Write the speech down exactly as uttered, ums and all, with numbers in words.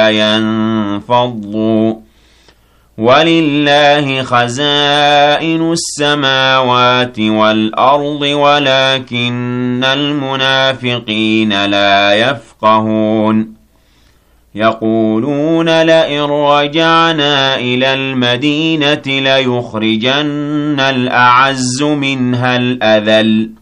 حتى ينفضوا ولله خزائن السماوات والأرض ولكن المنافقين لا يفقهون يقولون لئن رجعنا إلى المدينة ليخرجن الأعز منها الأذل